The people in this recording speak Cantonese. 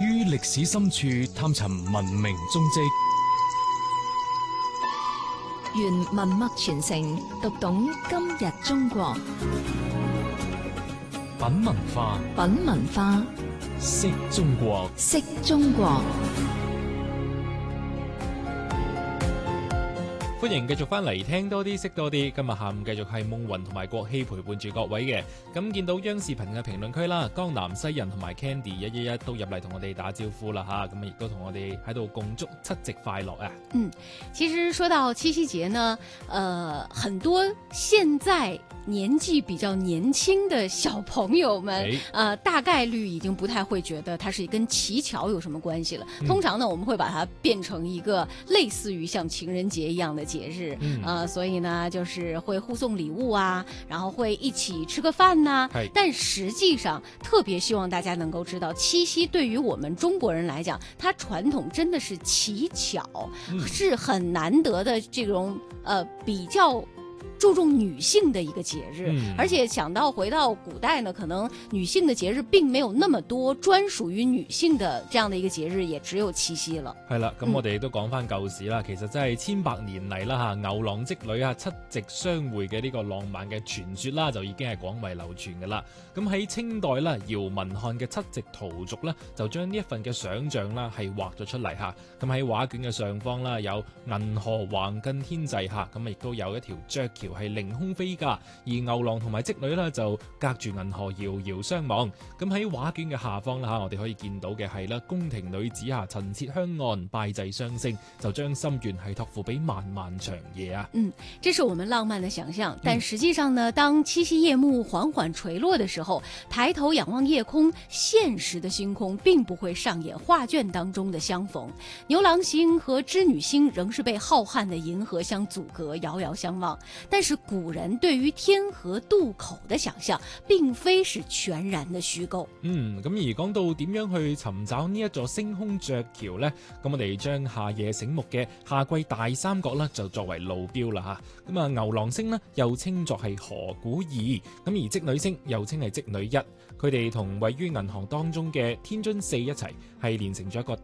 於歷史深處探尋文明蹤跡， 原文脈傳承，讀懂今日中國。 品文化， 品文化， 識中國， 識中國。 歡迎繼續翻嚟聽多啲識多啲，今日下午繼續係夢雲同埋國希陪伴住各位嘅。咁見到央視頻嘅評論區啦，江南西人同埋 Candy 111都入嚟同我哋打招呼啦吓，咁亦都同我哋喺度共祝七夕快樂啊！ 其實說到七夕節呢，很多現在年紀比較年輕的小朋友們，大概率已經不太會覺得它是跟乞巧有什麼關係了。通常呢，我們會把它變成一個類似於像情人節一樣的節日，所以呢，就是會互送禮物啊，然後會一起吃個飯呐。但實際上，特別希望大家能夠知道，七夕對於我們中國人來講，它傳統真的是乞巧，是很難得的這種比較注重女性的一個節日，而且想到回到古代呢，可能女性的節日並沒有那麼多，專屬於女性的這樣的一個節日也只有七夕了。 係啦，咁我哋都講翻舊時啦，其實真係千百年嚟啦吓，牛郎織女啊七夕相會嘅呢個浪漫嘅傳說啦，就已經係廣為流傳噶啦。咁喺清代啦，姚文漢嘅七夕圖續咧，就將呢一份嘅想像啦係畫咗出嚟吓。咁喺畫卷嘅上方啦，有銀河橫亘天際吓，咁亦都有一條鵲橋係凌空飛架，而牛郎同埋織女呢，就隔住銀河遙遙相望。咁喺畫卷嘅下方啦，我哋可以見到嘅係啦，宮廷女子陳設香案，拜祭雙星，就將心願係託付俾漫漫長夜啊。 這是我們浪漫的想象，但實際上呢，當七夕夜幕緩緩垂落的時候，抬頭仰望夜空，現實的星空並不會上演畫卷當中的相逢。牛郎星和織女星仍是被浩瀚的銀河相阻隔，遙遙相望。但是古人對於天河渡口的想象，並非是全然的虛構。 咁而講到點樣去尋找呢一座星空鵲橋呢？咁我哋將夏夜醒目嘅夏季大三角呢，就作為路標啦吓。咁啊，牛郎星呢，又稱作係河鼓二，咁而織女星又稱係織女一，佢哋同位於銀河當中嘅天津四一齊係連成咗一個